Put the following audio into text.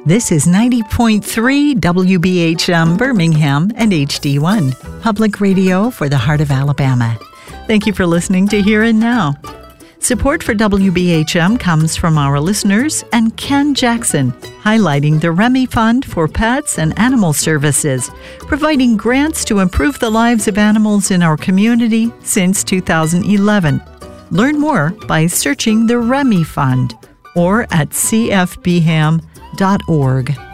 This is 90.3 WBHM Birmingham and HD1, public radio for the heart of Alabama. Thank you for listening to Here and Now. Support for WBHM comes from our listeners and Ken Jackson, highlighting the REMI Fund for Pets and Animal Services, providing grants to improve the lives of animals in our community since 2011. Learn more by searching the REMI Fund or at cfbham.org.